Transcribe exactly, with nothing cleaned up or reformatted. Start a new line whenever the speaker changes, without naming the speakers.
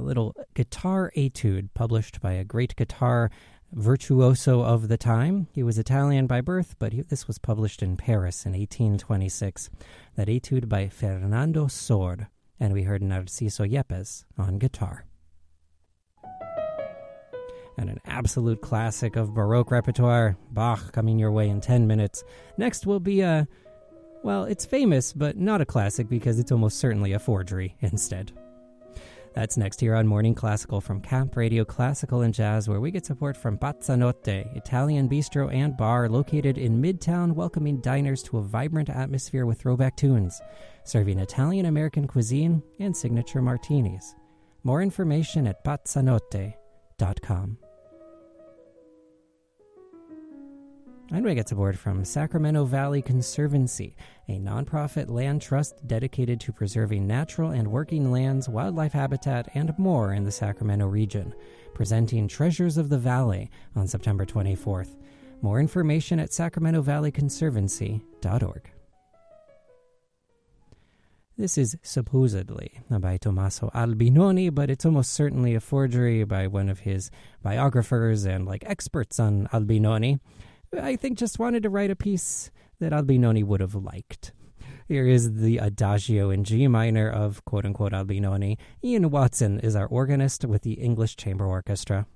little guitar etude published by a great guitar virtuoso of the time. He was Italian by birth, but he, this was published in Paris in eighteen twenty-six. That etude by Fernando Sor, and we heard Narciso Yepes on guitar. And an absolute classic of Baroque repertoire, Bach, coming your way in ten minutes. Next will be a, well, it's famous, but not a classic because it's almost certainly a forgery instead. That's next here on Morning Classical from Camp Radio Classical and Jazz, where we get support from Pazzanotte, Italian bistro and bar located in Midtown, welcoming diners to a vibrant atmosphere with throwback tunes, serving Italian-American cuisine and signature martinis. More information at pazzanotte dot com. And we get support from Sacramento Valley Conservancy, a nonprofit land trust dedicated to preserving natural and working lands, wildlife habitat, and more in the Sacramento region, presenting Treasures of the Valley on September twenty-fourth. More information at sacramento valley conservancy dot org. This is supposedly by Tommaso Albinoni, but it's almost certainly a forgery by one of his biographers and like experts on Albinoni. I think just wanted to write a piece that Albinoni would have liked. Here is the Adagio in G minor of quote-unquote Albinoni. Ian Watson is our organist with the English Chamber Orchestra.